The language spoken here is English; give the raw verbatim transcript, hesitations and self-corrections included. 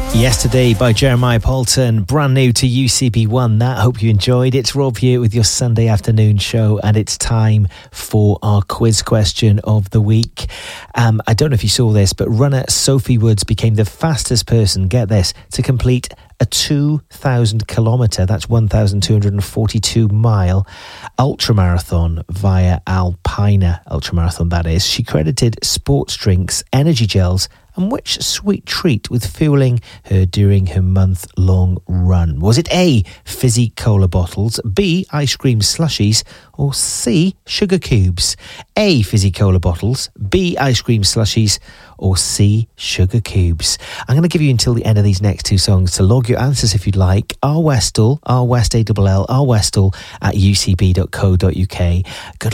Yesterday by Jeremiah Poulton, brand new to U C B one. That, hope you enjoyed. It's Rob here with your Sunday afternoon show, and it's time for our quiz question of the week. Um, I don't know if you saw this, but runner Sophie Woods became the fastest person, get this, to complete a two thousand kilometre, that's one thousand two hundred forty-two mile ultramarathon via Alpina ultramarathon, that is. She credited sports drinks, energy gels, and which sweet treat with fueling her during her month-long run? Was it A, fizzy cola bottles, B, ice cream slushies, or C, sugar cubes? A, fizzy cola bottles, B, ice cream slushies, or C, sugar cubes? I'm going to give you until the end of these next two songs to log your answers if you'd like. R Westall, R West A L L, R Westall at u c b dot co dot u k. Good